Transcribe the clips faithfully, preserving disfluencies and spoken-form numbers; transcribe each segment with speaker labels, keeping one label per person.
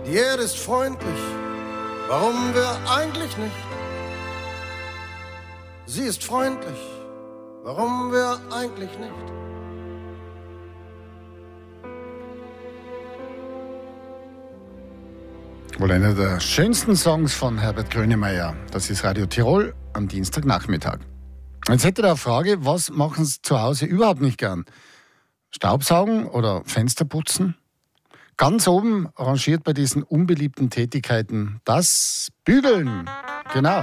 Speaker 1: Die Erde ist freundlich, warum wir eigentlich nicht? Sie ist freundlich, warum wir eigentlich nicht?
Speaker 2: Wohl einer der schönsten Songs von Herbert Grönemeyer. Das ist Radio Tirol am Dienstagnachmittag. Jetzt hätte ich eine Frage, was machen Sie zu Hause überhaupt nicht gern? Staubsaugen oder Fenster putzen? Ganz oben rangiert bei diesen unbeliebten Tätigkeiten das Bügeln. Genau.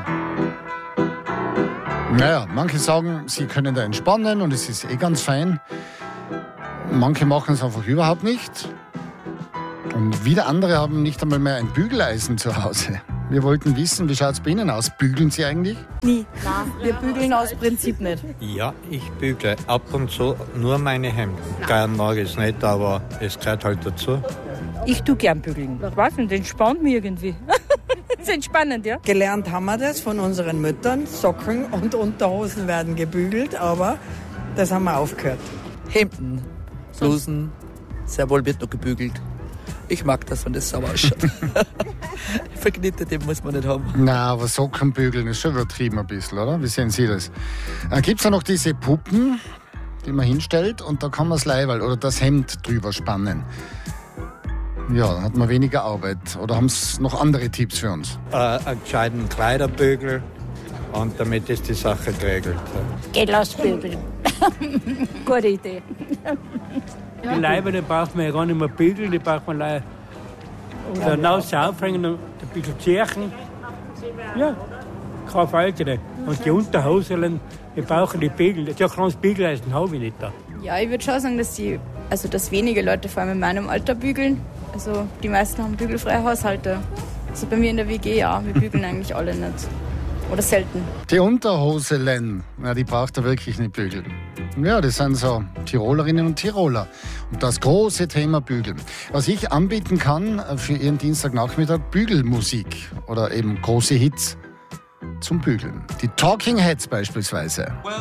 Speaker 2: Naja, manche sagen, sie können da entspannen und es ist eh ganz fein. Manche machen es einfach überhaupt nicht. Und wieder andere haben nicht einmal mehr ein Bügeleisen zu Hause. Wir wollten wissen, wie schaut es bei Ihnen aus? Bügeln Sie eigentlich?
Speaker 3: Nie. Wir bügeln aus Prinzip nicht.
Speaker 4: Ja, ich bügle ab und zu nur meine Hemden. Gern mag ich es nicht, aber es gehört halt dazu.
Speaker 3: Ich tue gern bügeln. Ich weiß nicht, das entspannt mich irgendwie. Das ist entspannend, ja.
Speaker 5: Gelernt haben wir das von unseren Müttern. Socken und Unterhosen werden gebügelt, aber das haben wir aufgehört.
Speaker 6: Hemden, Blusen, sehr wohl wird noch gebügelt. Ich mag das, wenn das sauber ausschaut. Verknittete muss man nicht haben.
Speaker 2: Na, aber Socken bügeln ist schon übertrieben ein bisschen, oder? Wie sehen Sie das? Dann gibt es ja noch diese Puppen, die man hinstellt und da kann man das Leiberl oder das Hemd drüber spannen. Ja, dann hat man weniger Arbeit. Oder haben Sie noch andere Tipps für uns?
Speaker 4: Äh, einen gescheiten Kleiderbügel und damit ist die Sache geregelt.
Speaker 3: Gelassbügeln. Gute Idee.
Speaker 7: Die Leiber, die braucht man ja gar nicht mehr bügeln, die braucht man leider oder nass aufhängen und ein bisschen zerchen. Ja, kein Faltere. Und die Unterhosen, die brauchen die Bügel. Ja, kleines Bügeleisen habe ich nicht da.
Speaker 8: Ja, ich würde schon sagen, dass, die, also dass wenige Leute, vor allem in meinem Alter, bügeln. Also die meisten haben bügelfreie Haushalte. Also bei mir in der W G, ja, wir bügeln eigentlich alle nicht. Oder selten.
Speaker 2: Die Unterhoselen, ja, die braucht er wirklich nicht bügeln. Ja, das sind so Tirolerinnen und Tiroler. Und das große Thema Bügeln. Was ich anbieten kann für Ihren Dienstagnachmittag, Bügelmusik oder eben große Hits zum Bügeln. Die Talking Heads beispielsweise.
Speaker 9: Well,